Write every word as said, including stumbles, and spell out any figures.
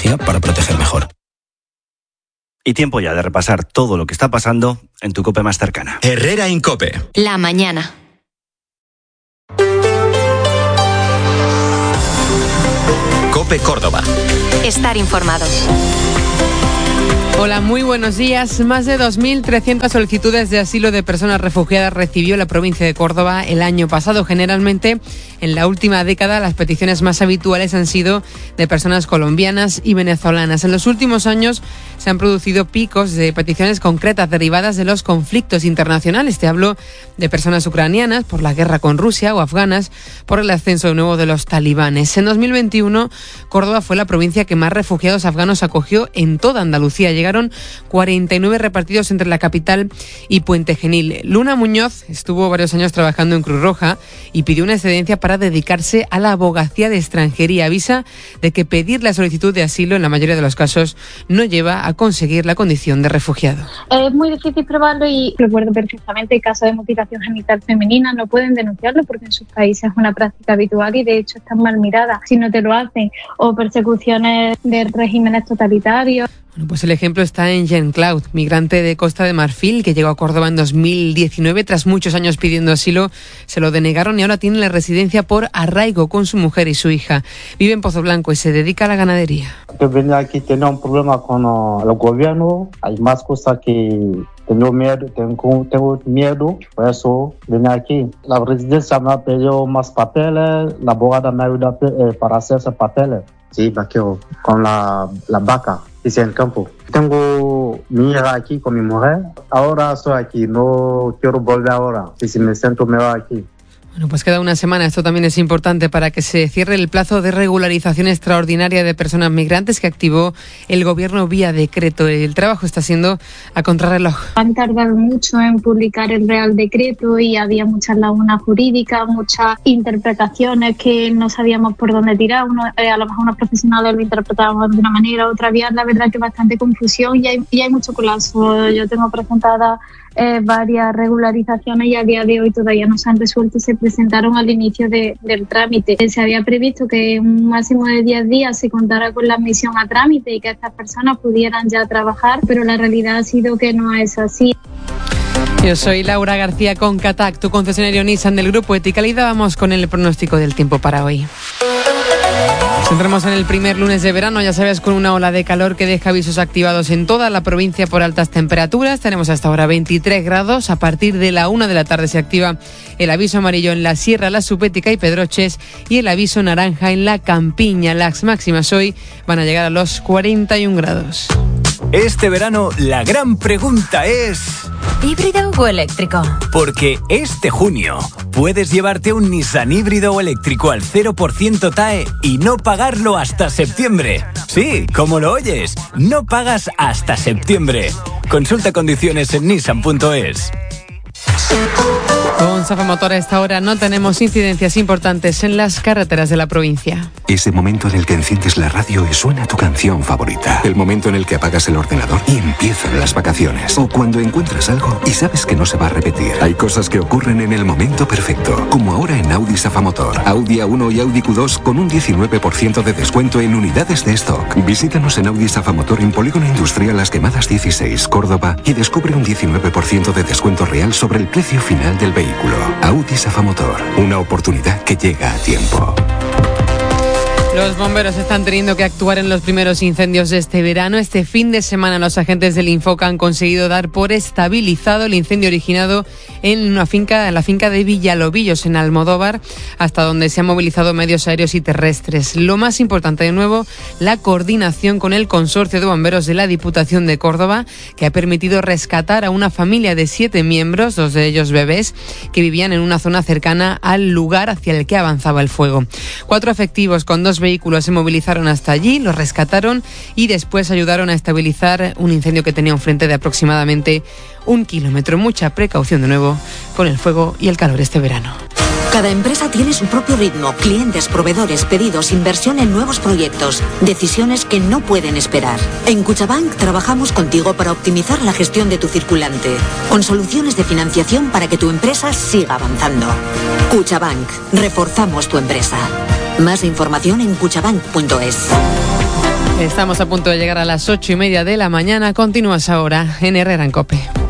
tecnología para proteger mejor. Y tiempo ya de repasar todo lo que está pasando en tu COPE más cercana. Herrera Incope. La mañana. COPE Córdoba. Estar informados. Hola, muy buenos días. Más de dos mil trescientas solicitudes de asilo de personas refugiadas recibió la provincia de Córdoba el año pasado. Generalmente, en la última década, las peticiones más habituales han sido de personas colombianas y venezolanas. En los últimos años se han producido picos de peticiones concretas derivadas de los conflictos internacionales. Te hablo de personas ucranianas por la guerra con Rusia o afganas por el ascenso de nuevo de los talibanes. En dos mil veintiuno, Córdoba fue la provincia que más refugiados afganos acogió en toda Andalucía. Llegaron cuarenta y nueve repartidos entre la capital y Puente Genil. Luna Muñoz estuvo varios años trabajando en Cruz Roja y pidió una excedencia para dedicarse a la abogacía de extranjería. Avisa de que pedir la solicitud de asilo en la mayoría de los casos no lleva a conseguir la condición de refugiado. Es muy difícil probarlo y recuerdo perfectamente el caso de mutilación genital femenina. No pueden denunciarlo porque en sus países es una práctica habitual y de hecho están mal miradas si no te lo hacen, o persecuciones de regímenes totalitarios. Bueno, pues el ejemplo está en Jean Claude, migrante de Costa de Marfil que llegó a Córdoba en dos mil diecinueve. Tras muchos años pidiendo asilo, se lo denegaron y ahora tiene la residencia por arraigo con su mujer y su hija. Vive en Pozo Blanco y se dedica a la ganadería. Que venir aquí tiene un problema con uh, el gobierno. Hay más cosas que tengo miedo, tengo, tengo miedo, por eso vine aquí. La residencia me ha pedido más papeles, la abogada me ayuda eh, para hacer esos papeles. Sí, vaqueo, con la, la vaca. Hice en campo. Tengo mi hija aquí con mi mujer. Ahora estoy aquí, no quiero volver ahora. Y si me siento mejor aquí. Bueno, pues queda una semana. Esto también es importante para que se cierre el plazo de regularización extraordinaria de personas migrantes que activó el gobierno vía decreto. El trabajo está siendo a contrarreloj. Han tardado mucho en publicar el Real Decreto y había muchas lagunas jurídicas, muchas interpretaciones que no sabíamos por dónde tirar. Uno, eh, a lo mejor unos profesionales lo interpretábamos de una manera, otra había, la verdad que bastante confusión y hay, y hay mucho colapso. Yo tengo presentadas eh, varias regularizaciones y a día de hoy todavía no se han resuelto. Se presentaron al inicio de, del trámite. Se había previsto que un máximo de diez días se contara con la admisión a trámite y que estas personas pudieran ya trabajar, pero la realidad ha sido que no es así. Yo soy Laura García con Catac, tu concesionario Nissan del Grupo Eticalida. Vamos con el pronóstico del tiempo para hoy. Entramos en el primer lunes de verano, ya sabes, con una ola de calor que deja avisos activados en toda la provincia por altas temperaturas. Tenemos hasta ahora veintitrés grados. A partir de la una de la tarde se activa el aviso amarillo en la Sierra, la Supética y Pedroches y el aviso naranja en la Campiña. Las máximas hoy van a llegar a los cuarenta y un grados. Este verano la gran pregunta es... ¿híbrido o eléctrico? Porque este junio puedes llevarte un Nissan híbrido o eléctrico al cero por ciento T A E y no pagarlo hasta septiembre. Sí, como lo oyes, no pagas hasta septiembre. Consulta condiciones en nissan punto es. Con Safa Motor a esta hora no tenemos incidencias importantes en las carreteras de la provincia. Ese momento en el que enciendes la radio y suena tu canción favorita. El momento en el que apagas el ordenador y empiezan las vacaciones. O cuando encuentras algo y sabes que no se va a repetir. Hay cosas que ocurren en el momento perfecto. Como ahora en Audi Safa Motor. Audi A uno y Audi Q dos con un diecinueve por ciento de descuento en unidades de stock. Visítanos en Audi Safa Motor en Polígono Industrial Las Quemadas dieciséis, Córdoba, y descubre un diecinueve por ciento de descuento real sobre el precio final del vehículo. Audi Safa Motor, una oportunidad que llega a tiempo. Los bomberos están teniendo que actuar en los primeros incendios de este verano. Este fin de semana los agentes del Infoca han conseguido dar por estabilizado el incendio originado en una finca, en la finca de Villalobillos, en Almodóvar, hasta donde se han movilizado medios aéreos y terrestres. Lo más importante, de nuevo, la coordinación con el consorcio de bomberos de la Diputación de Córdoba, que ha permitido rescatar a una familia de siete miembros, dos de ellos bebés, que vivían en una zona cercana al lugar hacia el que avanzaba el fuego. Cuatro efectivos con dos vehículos se movilizaron hasta allí, los rescataron y después ayudaron a estabilizar un incendio que tenía un frente de aproximadamente un kilómetro. Mucha precaución de nuevo con el fuego y el calor este verano. Cada empresa tiene su propio ritmo, clientes, proveedores, pedidos, inversión en nuevos proyectos, decisiones que no pueden esperar. En Cuchabank trabajamos contigo para optimizar la gestión de tu circulante, con soluciones de financiación para que tu empresa siga avanzando. Cuchabank, reforzamos tu empresa. Más información en cuchabank punto es. Estamos a punto de llegar a las ocho y media de la mañana. Continúas ahora en Herrera en COPE.